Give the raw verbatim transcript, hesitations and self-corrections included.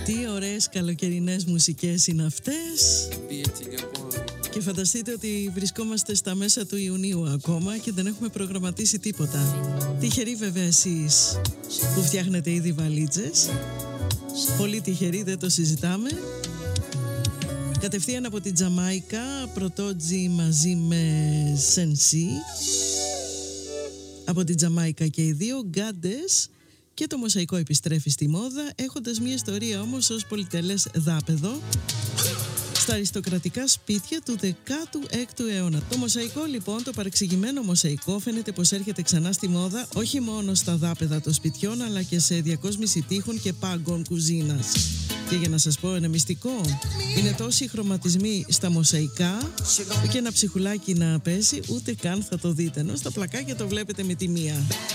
Τι ωραίες καλοκαιρινές μουσικές είναι αυτές. Και φανταστείτε ότι βρισκόμαστε στα μέσα του Ιουνίου ακόμα και δεν έχουμε προγραμματίσει τίποτα. Τυχεροί βέβαια εσείς που φτιάχνετε ήδη βαλίτσες. Πολύ τυχεροί, δεν το συζητάμε. Κατευθείαν από την Τζαμάικα, Πρωτότζι μαζί με Σενσί. Από την Τζαμάικα και οι δύο γκάντες. Και το μοσαϊκό επιστρέφει στη μόδα, έχοντας μια ιστορία όμως ως πολυτελές δάπεδο στα αριστοκρατικά σπίτια του δεκάτου έκτου αιώνα. Το μοσαϊκό λοιπόν, το παρεξηγημένο μοσαϊκό, φαίνεται πως έρχεται ξανά στη μόδα όχι μόνο στα δάπεδα των σπιτιών, αλλά και σε διακόσμηση τείχων και πάγκων κουζίνας. Και για να σας πω ένα μυστικό, είναι τόσοι χρωματισμοί στα μοσαϊκά που και ένα ψυχουλάκι να πέσει ούτε καν θα το δείτε, ενώ στα πλακάκια το βλέπετε με τη μία.